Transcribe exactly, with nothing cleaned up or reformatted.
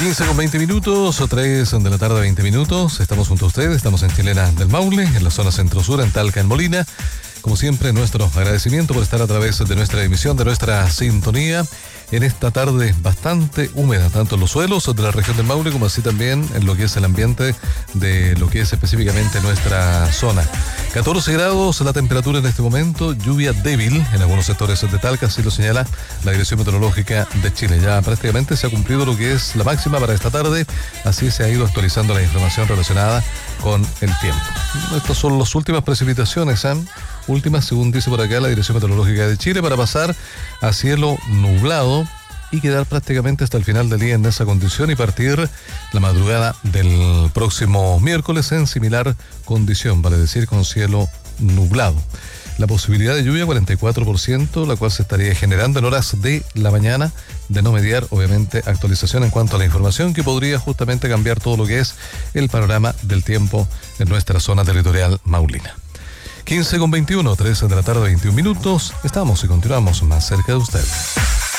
quince con veinte minutos, o tres de la tarde, veinte minutos. Estamos junto a ustedes, estamos en Chilena del Maule, en la zona centro-sur, en Talca, en Molina. Como siempre, nuestro agradecimiento por estar a través de nuestra emisión, de nuestra sintonía, en esta tarde bastante húmeda, tanto en los suelos de la región del Maule, como así también en lo que es el ambiente de lo que es específicamente nuestra zona. catorce grados la temperatura en este momento, lluvia débil en algunos sectores de Talca, así lo señala la Dirección Meteorológica de Chile. Ya prácticamente se ha cumplido lo que es la máxima para esta tarde, así se ha ido actualizando la información relacionada con el tiempo. Estas son las últimas precipitaciones, ¿eh? Últimas, según dice por acá la Dirección Meteorológica de Chile, para pasar a cielo nublado y quedar prácticamente hasta el final del día en esa condición y partir la madrugada del próximo miércoles en similar condición, vale decir con cielo nublado. La posibilidad de lluvia cuarenta y cuatro por ciento, la cual se estaría generando en horas de la mañana, de no mediar obviamente actualización en cuanto a la información que podría justamente cambiar todo lo que es el panorama del tiempo en nuestra zona territorial maulina. quince con veintiuno, trece de la tarde, veintiún minutos. Estamos y continuamos más cerca de usted.